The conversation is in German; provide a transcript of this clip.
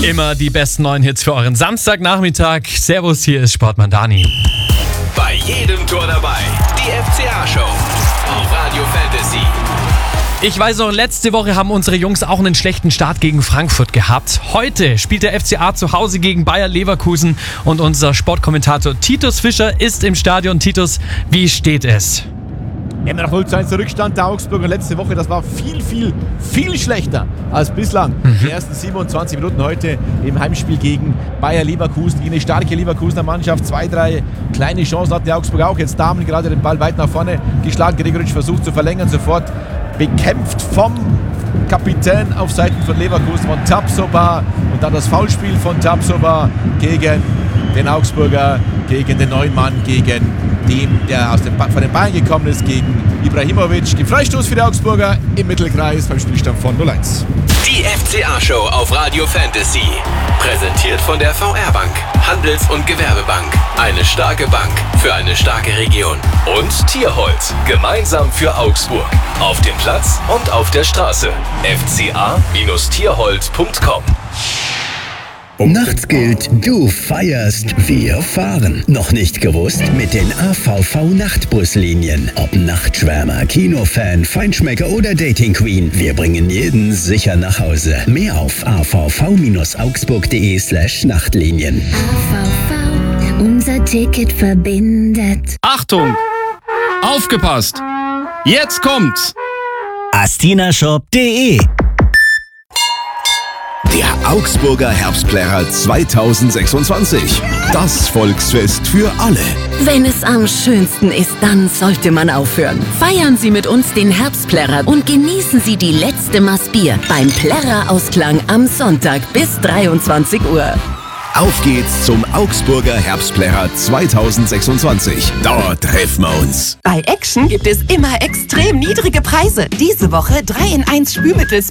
Immer die besten neuen Hits für euren Samstagnachmittag. Servus, hier ist Sportmann Dani. Bei jedem Tor dabei, die FCA-Show auf Radio Fantasy. Ich weiß noch, letzte Woche haben unsere Jungs auch einen schlechten Start gegen Frankfurt gehabt. Heute spielt der FCA zu Hause gegen Bayer Leverkusen und unser Sportkommentator Titus Fischer ist im Stadion. Titus, wie steht es? Immer noch 0:1 Rückstand der Augsburger letzte Woche. Das war viel schlechter als bislang. Die ersten 27 Minuten heute im Heimspiel gegen Bayer Leverkusen, gegen eine starke Leverkusener Mannschaft. 2-3 kleine Chancen hat die Augsburger auch. Jetzt Dahmen gerade den Ball weit nach vorne geschlagen. Gregoritsch versucht zu verlängern, sofort bekämpft vom Kapitän auf Seiten von Leverkusen, von Tapsoba. Und dann das Foulspiel von Tapsoba gegen den Augsburger, gegen den neuen Mann, gegen den, der von den Bayern gekommen ist, gegen Ibrahimovic. Die Freistoß für die Augsburger im Mittelkreis beim Spielstand von 0:1. Die FCA-Show auf Radio Fantasy. Präsentiert von der VR-Bank, Handels- und Gewerbebank. Eine starke Bank für eine starke Region. Und Tierholz, gemeinsam für Augsburg. Auf dem Platz und auf der Straße. fca-tierholz.com. Nachts gilt, du feierst, wir fahren. Noch nicht gewusst? Mit den AVV-Nachtbuslinien. Ob Nachtschwärmer, Kinofan, Feinschmecker oder Dating Queen. Wir bringen jeden sicher nach Hause. Mehr auf avv-augsburg.de/Nachtlinien. AVV, unser Ticket verbindet. Achtung! Aufgepasst! Jetzt kommt's! astinashop.de. Der Augsburger Herbstplärrer 2026. Das Volksfest für alle. Wenn es am schönsten ist, dann sollte man aufhören. Feiern Sie mit uns den Herbstplärrer und genießen Sie die letzte Maß Bier beim Plärrer-Ausklang am Sonntag bis 23 Uhr. Auf geht's zum Augsburger Herbstplärrer 2026. Dort treffen wir uns. Bei Action gibt es immer extrem niedrige Preise. Diese Woche 3 in 1 Spülmittel